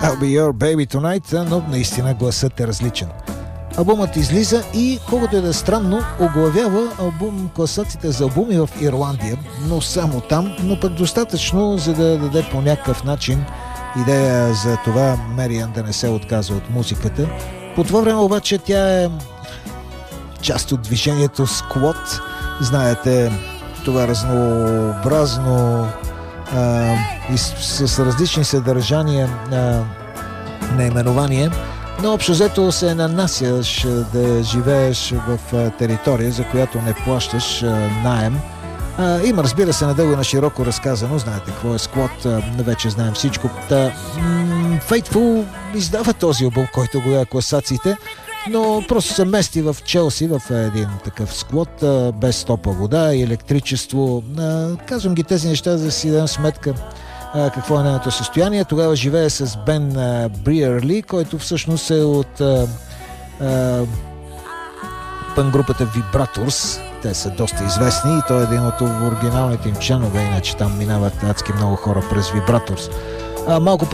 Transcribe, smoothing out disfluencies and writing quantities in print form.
I'll be your baby tonight, но наистина гласът е различен. Албумът излиза и, колкото е да е странно, оглавява класациите за албуми в Ирландия, но само там, но пък достатъчно, за да даде по някакъв начин идея за това Мариан да не се отказва от музиката. По това време обаче тя е част от движението Squat. Знаете, това разнообразно и с различни съдържания наименование, но общо взето се нанасяш да живееш в територия, за която не плащаш наем. Има, разбира се, надълго на широко разказано, знаете какво е Squat, вече знаем всичко. Faithful издава този албум, който го е класациите, но просто се мести в Челси, в един такъв склад, без топла вода и електричество. Казвам ги тези неща, за да си дам сметка какво е нейното състояние. Тогава живее с Бен Бриерли, който всъщност е от пън-групата Vibrators. Те са доста известни и той е един от оригиналните им членове, иначе там минават адски много хора през Vibrators. Малко